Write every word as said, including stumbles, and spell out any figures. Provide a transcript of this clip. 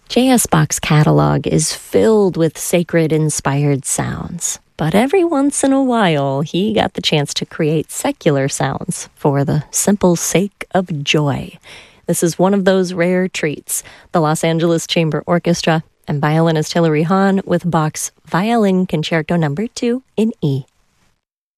J S. Bach's catalog is filled with sacred-inspired sounds, but every once in a while, he got the chance to create secular sounds for the simple sake of joy. This is one of those rare treats. The Los Angeles Chamber Orchestra and violinist Hilary Hahn with Bach's Violin Concerto Number two in E.